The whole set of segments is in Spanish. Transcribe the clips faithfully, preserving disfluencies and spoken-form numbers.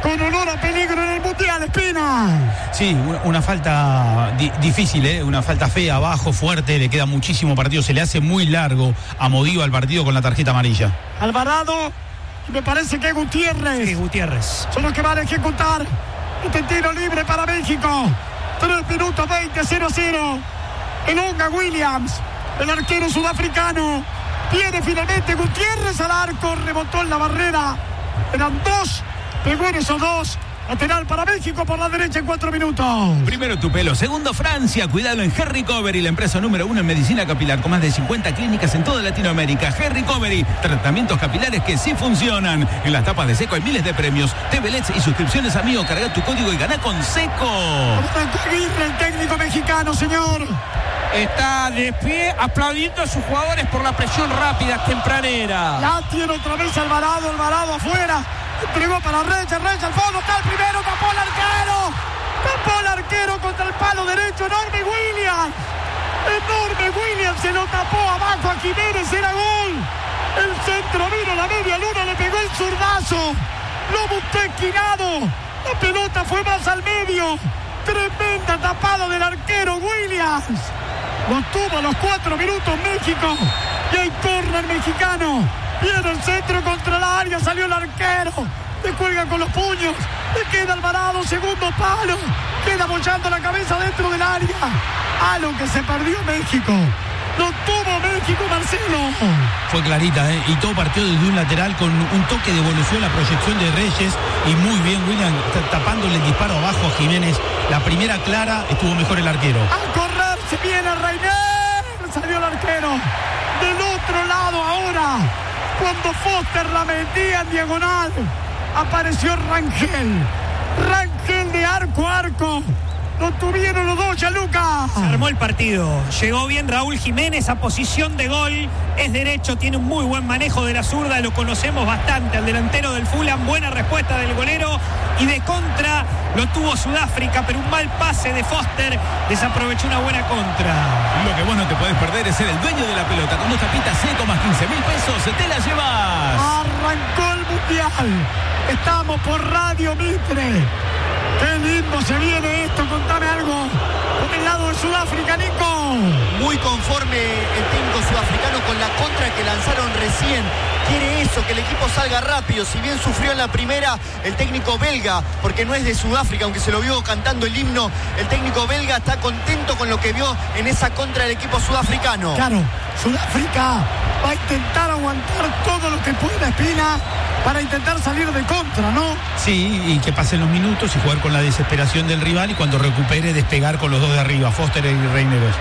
con olor a peligro en el Mundial, Espina. Sí, una falta di- difícil, ¿eh? Una falta fea, abajo, fuerte, le queda muchísimo partido, se le hace muy largo a Modiva al partido con la tarjeta amarilla. Alvarado, me parece que Gutiérrez. Sí, Gutiérrez. Son los que van a ejecutar este tiro libre para México. tres minutos veinte, cero a cero. Elonga Williams, el arquero sudafricano. Viene finalmente Gutiérrez al arco, rebotó en la barrera. Eran dos, pegó en esos dos. Lateral para México por la derecha en cuatro minutos. Primero tu pelo, segundo Francia, cuidado en Hair Recovery, la empresa número uno en medicina capilar con más de cincuenta clínicas en toda Latinoamérica. Hair Recovery, tratamientos capilares que sí funcionan. En las tapas de Seco hay miles de premios, T V L E Ds y suscripciones amigo. Carga tu código y gana con Seco. Aguirre, el técnico mexicano, señor. Está de pie aplaudiendo a sus jugadores por la presión rápida tempranera. Ya tiene otra vez Alvarado, Alvarado afuera. Entregó para Reyes, Reyes al fondo, está el primero, tapó el arquero. Tapó el arquero contra el palo derecho, enorme Williams. Enorme Williams, se lo tapó abajo a Jiménez, era gol. El centro vino, la media luna, le pegó el zurdazo. Lo buscó esquinado. La pelota fue más al medio. Tremenda tapada del arquero Williams. Lo tuvo a los cuatro minutos México. Y hay córner mexicano. Viene el centro contra el área. Salió el arquero. Le cuelga con los puños. Le queda Alvarado. Segundo palo. Queda bochando la cabeza dentro del área. A lo que se perdió México. Lo tuvo México, Marcelo. Fue clarita, ¿eh? Y todo partió desde un lateral con un toque de evolución, la proyección de Reyes. Y muy bien, William, tapándole el disparo abajo a Jiménez. La primera clara, estuvo mejor el arquero. A correr, se viene Reiner. Salió el arquero. Del otro lado ahora. Cuando Foster la metía en diagonal, apareció Rangel. Rangel de arco a arco. Lo tuvieron los dos, Gianluca. Se armó el partido. Llegó bien Raúl Jiménez a posición de gol. Es derecho, tiene un muy buen manejo de la zurda. Lo conocemos bastante al delantero del Fulham. Buena respuesta del golero. Y de contra lo tuvo Sudáfrica, pero un mal pase de Foster desaprovechó una buena contra. Lo que vos no te podés perder es ser el dueño de la pelota. Con dos tapitas Seco más quince mil pesos, te la llevas. Arrancó el Mundial. Estamos por Radio Mitre. Qué lindo se viene esto, contame algo. Por el lado de Sudáfrica, Nico. Muy conforme el técnico sudafricano con la contra que lanzaron recién. Quiere eso, que el equipo salga rápido. Si bien sufrió en la primera, el técnico belga, porque no es de Sudáfrica, aunque se lo vio cantando el himno, el técnico belga está contento con lo que vio en esa contra del equipo sudafricano. Claro, Sudáfrica va a intentar aguantar todo lo que pueda, Espina, para intentar salir de contra, ¿no? Sí, y que pasen los minutos y jugar con la desesperación del rival y cuando recupere despegar con los dos de arriba, Foster y Reineros.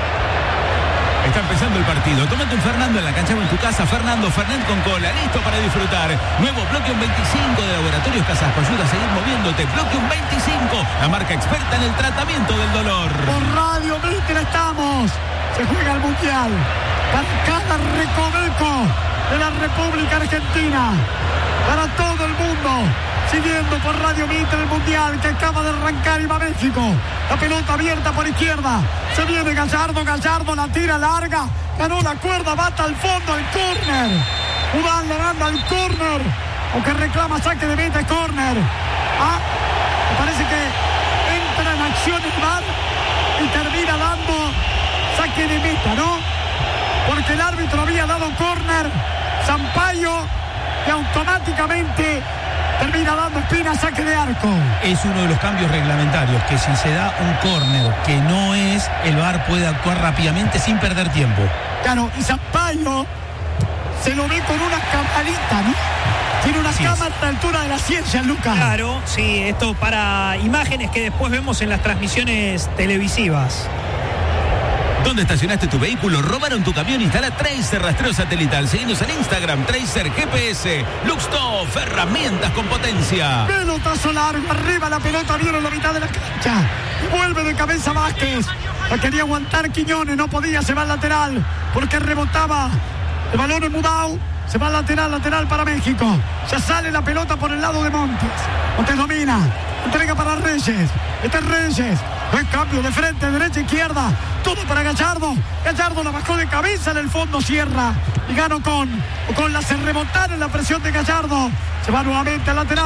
Está empezando el partido. Tómate un Fernando en la cancha o en tu casa. Fernando, Fernet con cola, listo para disfrutar. Nuevo Bloquium veinticinco de Laboratorios Casasco. Ayuda a seguir moviéndote. Bloquium veinticinco, la marca experta en el tratamiento del dolor. Por Radio Mitre estamos. Se juega el Mundial. Para cada recoveco de la República Argentina. Para todo el mundo. Siguiendo por Radio Mitre el Mundial que acaba de arrancar y va a México. La pelota abierta por izquierda. Se viene Gallardo, Gallardo la tira larga. Ganó la cuerda, bata al fondo, al córner. Udán le manda al córner. Aunque reclama saque de meta, córner. Ah, me parece que entra en acción el V A R y termina dando saque de meta, ¿no? Porque el árbitro había dado córner, Sampaio, y automáticamente termina dando Espina saque de arco. Es uno de los cambios reglamentarios, que si se da un córner que no es, el V A R puede actuar rápidamente sin perder tiempo. Claro, y Sampaio se lo ve con una camarita, ¿no? Tiene una Así cámara es. a la altura de la ciencia, Lucas. Claro, sí, esto para imágenes que después vemos en las transmisiones televisivas. ¿Dónde estacionaste tu vehículo? ¿Robaron tu camión? Instala Tracer rastreo satelital. Seguinos en Instagram, Tracer G P S. Luxtoff, herramientas con potencia. Pelotazo largo, arriba la pelota, viene en la mitad de la cancha. Vuelve de cabeza Vázquez. La quería aguantar Quiñones, no podía, se va al lateral. Porque rebotaba el balón en Mudau. Se va al lateral, lateral para México. Ya sale la pelota por el lado de Montes. Montes domina. Entrega para Reyes. Este es Reyes. Buen cambio de frente, derecha, izquierda. Todo para Gallardo. Gallardo la bajó de cabeza en el fondo, cierra. Y ganó con, con la se rebotar en la presión de Gallardo. Se va nuevamente al lateral.